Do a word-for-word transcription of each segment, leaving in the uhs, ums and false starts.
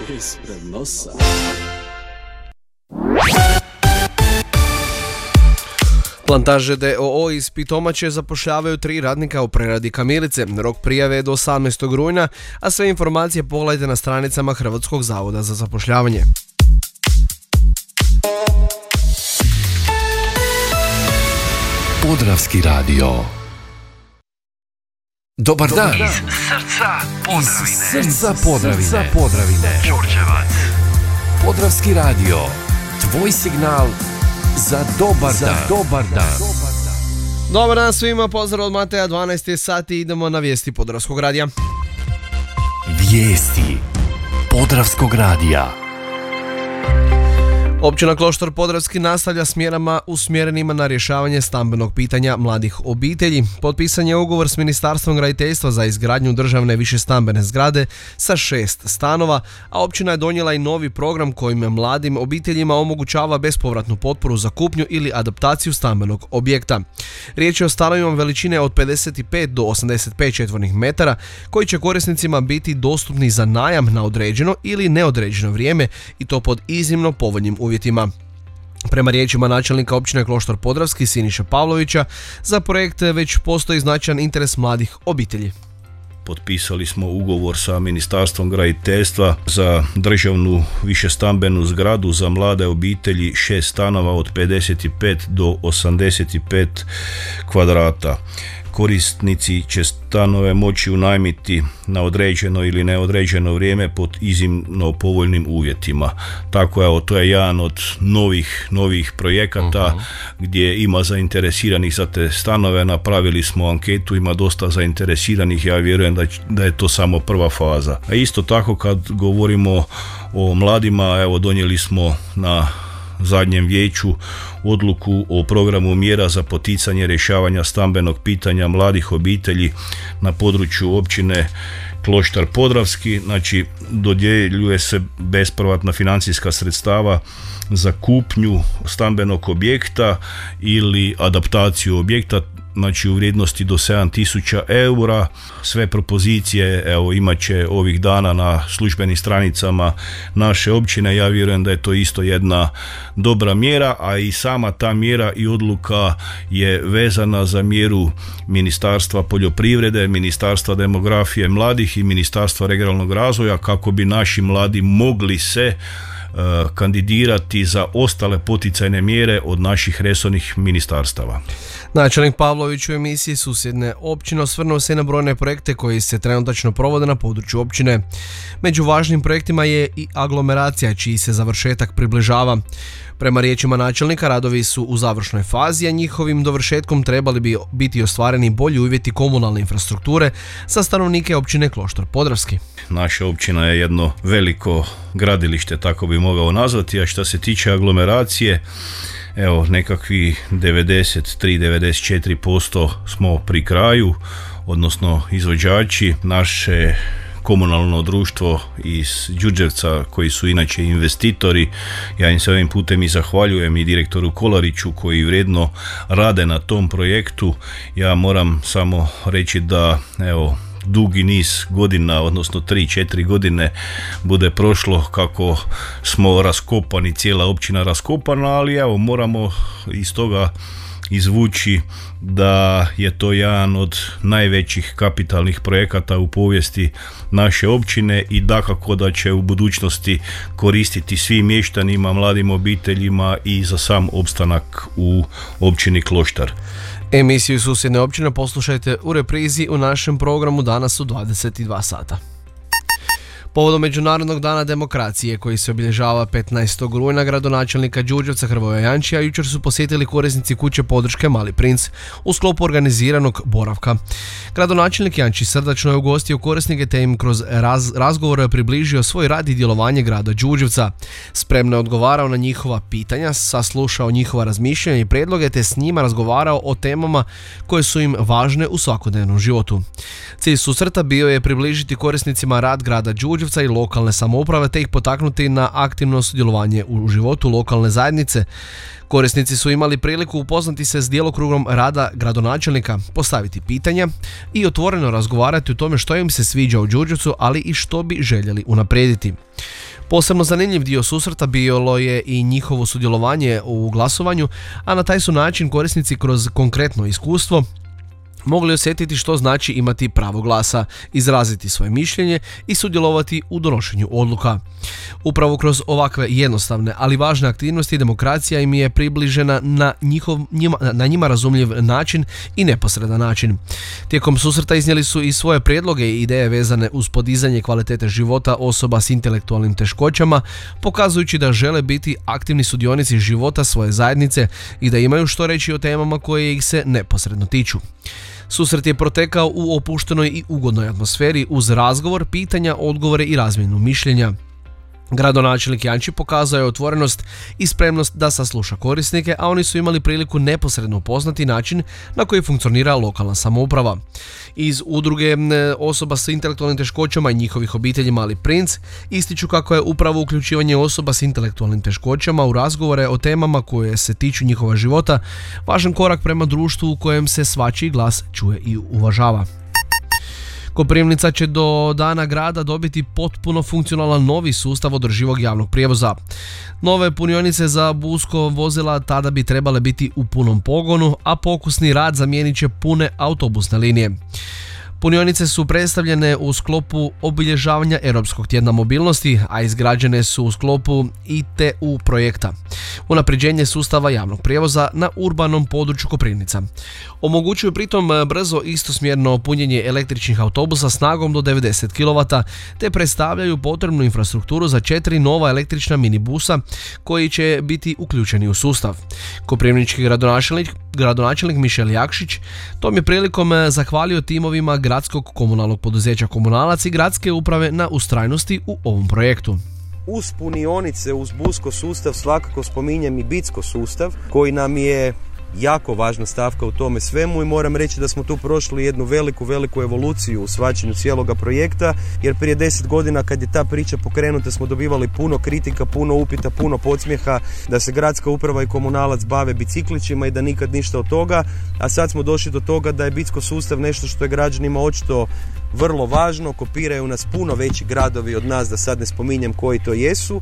ispred nosa. Plantaže D O O iz Pitomače zapošljavaju tri radnika u preradi kamilice. Rok prijave je do osamnaestog rujna, a sve informacije pogledajte na stranicama Hrvatskog zavoda za zapošljavanje. Podravski radio. Dobar dan. Iz srca Podravine. Iz srca Podravine. Srca Podravine. Đurđevac. Podravski radio. Tvoj signal za dobar za dan. Dobar dan. Dobar dan svima, pozdrav od Mateja, dvanaest je sati, idemo na vijesti Podravskog radija. Vijesti Podravskog radija. Općina Kloštar Podravski nastavlja s mjerama usmjerenima na rješavanje stambenog pitanja mladih obitelji. Potpisan je ugovor s Ministarstvom graditeljstva za izgradnju državne višestambene zgrade sa šest stanova, a općina je donijela i novi program kojim mladim obiteljima omogućava bespovratnu potporu za kupnju ili adaptaciju stambenog objekta. Riječ je o stanovima veličine od pedeset pet do osamdeset pet četvornih metara koji će korisnicima biti dostupni za najam na određeno ili neodređeno vrijeme i to pod iznimno povoljnim uvjetima. Prema riječima načelnika općine Kloštar Podravski Siniše Pavlovića, za projekt već postoji značajan interes mladih obitelji. Potpisali smo ugovor sa Ministarstvom graditeljstva za državnu višestambenu zgradu za mlade obitelji, šest stanova od pedeset pet do osamdeset pet kvadrata. Korisnici će stanove moći unajmiti na određeno ili neodređeno vrijeme pod iznimno povoljnim uvjetima. Tako je, to je jedan od novih, novih projekata uh-huh. gdje ima zainteresiranih za te stanove. Napravili smo anketu, ima dosta zainteresiranih, ja vjerujem da, da je to samo prva faza. A isto tako kad govorimo o mladima, evo donijeli smo na zadnjem vijeću odluku o programu mjera za poticanje rješavanja stambenog pitanja mladih obitelji na području općine Kloštar Podravski. Znači, dodjeljuje se bespovratna financijska sredstava za kupnju stambenog objekta ili adaptaciju objekta, znači u vrijednosti do sedam tisuća eura. Sve propozicije evo imat će ovih dana na službenim stranicama naše općine. Ja vjerujem da je to isto jedna dobra mjera, a i sama ta mjera i odluka je vezana za mjeru Ministarstva poljoprivrede, Ministarstva demografije mladih i Ministarstva regionalnog razvoja kako bi naši mladi mogli se kandidirati za ostale poticajne mjere od naših resornih ministarstava. Načelnik Pavlović u emisiji Susjedne općine osvrnuo se na brojne projekte koji se trenutačno provode na području općine. Među važnim projektima je i aglomeracija čiji se završetak približava. Prema riječima načelnika, radovi su u završnoj fazi, a njihovim dovršetkom trebali bi biti ostvareni bolji uvjeti komunalne infrastrukture za stanovnike općine Kloštar Podravski. Naša općina je jedno veliko gradilište, tako bi mogao nazvati, a što se tiče aglomeracije, evo nekakvi devedeset tri do devedeset četiri posto smo pri kraju, odnosno izvođači. Naše komunalno društvo iz Đurđevca koji su inače investitori, ja im se ovim putem i zahvaljujem, i direktoru Kolariću koji vrijedno rade na tom projektu. Ja moram samo reći da evo dugi niz godina, odnosno tri četiri godine bude prošlo kako smo raskopani, cijela općina raskopana, ali evo moramo iz toga izvući da je to jedan od najvećih kapitalnih projekata u povijesti naše općine i dakako da će u budućnosti koristiti svim mještanima, mladim obiteljima i za sam opstanak u općini Kloštar. Emisiju Susjedne općine poslušajte u reprizi u našem programu danas u dvadeset dva sata. Povodom Međunarodnog dana demokracije koji se obilježava petnaestog rujna, gradonačelnika Đurđevca Hrvoja Jančija jučer su posjetili korisnici kuće podrške Mali princ u sklopu organiziranog boravka. Gradonačelnik Janči srdačno je ugostio korisnike te im kroz raz, razgovore približio svoj rad i djelovanje grada Đurđevca. Spremno je odgovarao na njihova pitanja, saslušao njihova razmišljanja i prijedloge te s njima razgovarao o temama koje su im važne u svakodnevnom životu. Cilj susreta bio je približiti korisnicima rad grada Đurđevca i lokalne samouprave te ih potaknuti na aktivno sudjelovanje u životu lokalne zajednice. Korisnici su imali priliku upoznati se s djelokrugom rada gradonačelnika, postaviti pitanja i otvoreno razgovarati o tome što im se sviđa u Đurđevcu, ali i što bi željeli unaprijediti. Posebno zanimljiv dio susreta bilo je i njihovo sudjelovanje u glasovanju, a na taj su način korisnici kroz konkretno iskustvo mogli osjetiti što znači imati pravo glasa, izraziti svoje mišljenje i sudjelovati u donošenju odluka. Upravo kroz ovakve jednostavne, ali važne aktivnosti demokracija im je približena na, njihov, njima, na njima razumljiv način i neposredan način. Tijekom susreta iznijeli su i svoje prijedloge i ideje vezane uz podizanje kvalitete života osoba s intelektualnim teškoćama, pokazujući da žele biti aktivni sudionici života svoje zajednice i da imaju što reći o temama koje ih se neposredno tiču. Susret je protekao u opuštenoj i ugodnoj atmosferi uz razgovor, pitanja, odgovore i razmjenu mišljenja. Gradonačelnik Janči pokazao je otvorenost i spremnost da sasluša korisnike, a oni su imali priliku neposredno upoznati način na koji funkcionira lokalna samouprava. Iz udruge osoba s intelektualnim teškoćama i njihovih obitelji Mali princ ističu kako je upravo uključivanje osoba s intelektualnim teškoćama u razgovore o temama koje se tiču njihova života važan korak prema društvu u kojem se svačiji glas čuje i uvažava. Koprivnica će do dana grada dobiti potpuno funkcionalan novi sustav održivog javnog prijevoza. Nove punionice za busko vozila tada bi trebale biti u punom pogonu, a pokusni rad zamijenit će pune autobusne linije. Punionice su predstavljene u sklopu obilježavanja Europskog tjedna mobilnosti, a izgrađene su u sklopu I T U projekta. Unapređenje sustava javnog prijevoza na urbanom području Koprivnica. Omogućuju pritom brzo istosmjerno punjenje električnih autobusa snagom do devedeset kilovata, te predstavljaju potrebnu infrastrukturu za četiri nova električna minibusa koji će biti uključeni u sustav. Koprivnički gradonačelnik, gradonačelnik Mišel Jakšić tom je prilikom zahvalio timovima gradskog komunalnog poduzeća Komunalac i gradske uprave na ustrajnosti u ovom projektu. Uz punionice, uz busko sustav svakako spominjem i bitsko sustav koji nam je jako važna stavka u tome svemu i moram reći da smo tu prošli jednu veliku, veliku evoluciju u shvaćanju cijeloga projekta, jer prije deset godina kad je ta priča pokrenuta smo dobivali puno kritika, puno upita, puno podsmjeha da se gradska uprava i Komunalac bave biciklićima i da nikad ništa od toga, a sad smo došli do toga da je bitsko sustav nešto što je građanima očito vrlo važno, kopiraju nas puno veći gradovi od nas, da sad ne spominjem koji to jesu,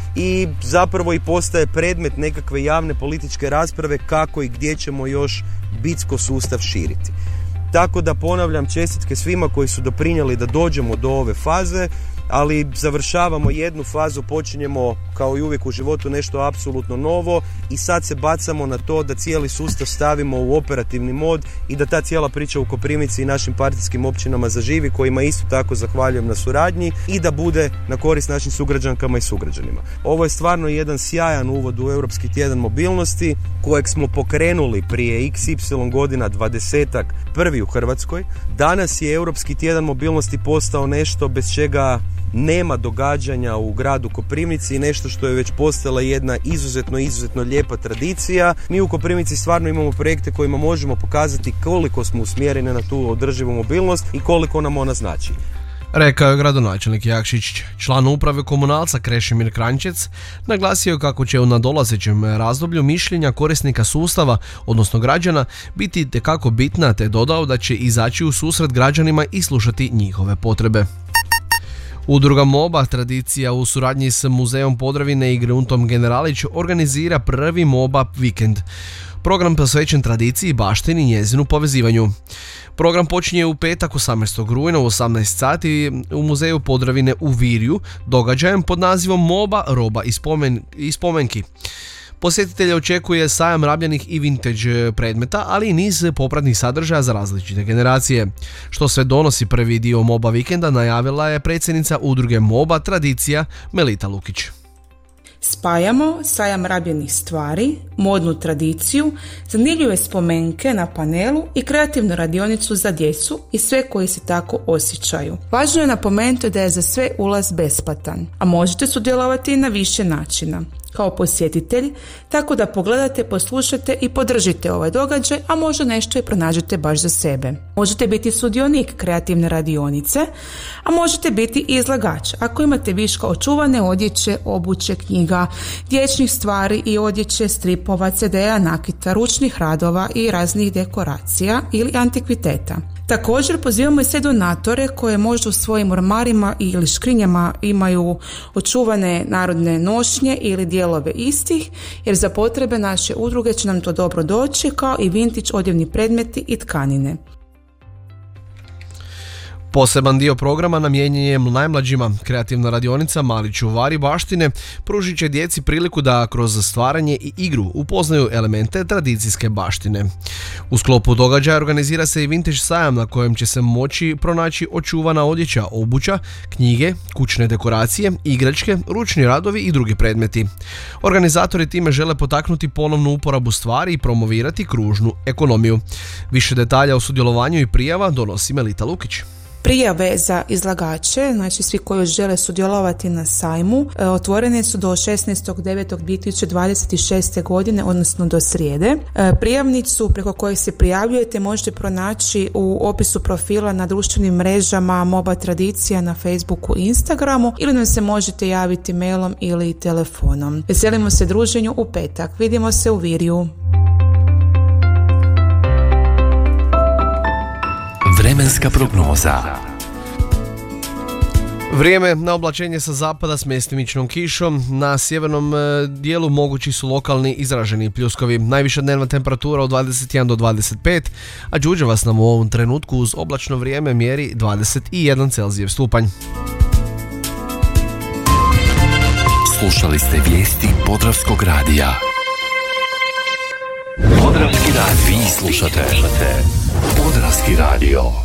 i zapravo i postaje predmet nekakve javne političke rasprave kako i gdje ćemo još bitsko sustav širiti. Tako da ponavljam čestitke svima koji su doprinijeli da dođemo do ove faze, ali završavamo jednu fazu, počinjemo kao i uvijek u životu nešto apsolutno novo i sad se bacamo na to da cijeli sustav stavimo u operativni mod i da ta cijela priča u Koprivnici i našim partijskim općinama zaživi, kojima isto tako zahvaljujem na suradnji, i da bude na korist našim sugrađankama i sugrađanima. Ovo je stvarno jedan sjajan uvod u Europski tjedan mobilnosti kojeg smo pokrenuli prije iks ipsilon godina, dvadesetak, prvi u Hrvatskoj. Danas je Europski tjedan mobilnosti postao nešto bez čega nema događanja u gradu Koprivnici, nešto što je već postala jedna izuzetno, izuzetno lijepa tradicija. Mi u Koprivnici stvarno imamo projekte kojima možemo pokazati koliko smo usmjereni na tu održivu mobilnost i koliko nam ona znači. Rekao je gradonačelnik Jakšić. Član uprave Komunalca Krešimir Kranjčec naglasio kako će u nadolazećem razdoblju mišljenja korisnika sustava, odnosno građana, biti tekako bitna, te dodao da će izaći u susret građanima i slušati njihove potrebe. Udruga MOBA Tradicija u suradnji s Muzejom Podravine i Gruntom Generalić organizira prvi MOBA vikend. Program posvećen tradiciji, baštini i njezinu povezivanju. Program počinje u petak osamnaestog rujna u osamnaest sati u Muzeju Podravine u Virju, događajem pod nazivom MOBA roba i, spomen, i spomenki. Posjetitelje očekuje sajam rabljenih i vintage predmeta, ali i niz popratnih sadržaja za različite generacije. Što sve donosi prvi dio MOBA vikenda, najavila je predsjednica udruge MOBA Tradicija Melita Lukić. Spajamo sajam rabljenih stvari, modnu tradiciju, zanimljive spomenke na panelu i kreativnu radionicu za djecu i sve koji se tako osjećaju. Važno je napomenuti da je za sve ulaz besplatan, a možete sudjelovati na više načina. Kao posjetitelj, tako da pogledate, poslušate i podržite ovaj događaj, a možda nešto i pronađete baš za sebe. Možete biti sudionik kreativne radionice, a možete biti izlagač ako imate viška očuvane odjeće, obuće, knjiga, dječjih stvari i odjeće, stripova, ce de a, nakita, ručnih radova i raznih dekoracija ili antikviteta. Također pozivamo i sve donatore koje možda u svojim ormarima ili škrinjama imaju očuvane narodne nošnje ili dijelove istih, jer za potrebe naše udruge će nam to dobro doći, kao i vintage odjevni predmeti i tkanine. Poseban dio programa namijenjen je najmlađima. Kreativna radionica Mali čuvari baštine pružit će djeci priliku da kroz stvaranje i igru upoznaju elemente tradicijske baštine. U sklopu događaja organizira se i vintage sajam na kojem će se moći pronaći očuvana odjeća, obuća, knjige, kućne dekoracije, igračke, ručni radovi i drugi predmeti. Organizatori time žele potaknuti ponovnu uporabu stvari i promovirati kružnu ekonomiju. Više detalja o sudjelovanju i prijava donosi Melita Lukić. Prijave za izlagače, znači svi koji žele sudjelovati na sajmu, otvorene su do šesnaestog devetog dvije tisuće dvadeset šeste. godine, odnosno do srijede. Prijavnicu preko koje se prijavljujete možete pronaći u opisu profila na društvenim mrežama Moba Tradicija na Facebooku i Instagramu, ili nam se možete javiti mailom ili telefonom. Veselimo se druženju u petak. Vidimo se u Virju. Vremenska prognoza. Vrijeme na oblačenje sa zapada s mjestimičnom kišom. Na sjevernom dijelu mogući su lokalni izraženi pljuskovi. Najviša dnevna temperatura od dvadeset jedan do dvadeset pet, a Đurđevac nam u ovom trenutku uz oblačno vrijeme mjeri dvadeset jedan Celzijev stupanj. Slušali ste vijesti Podravskog radija. Podravski radio. Vi slušate Podravski radio.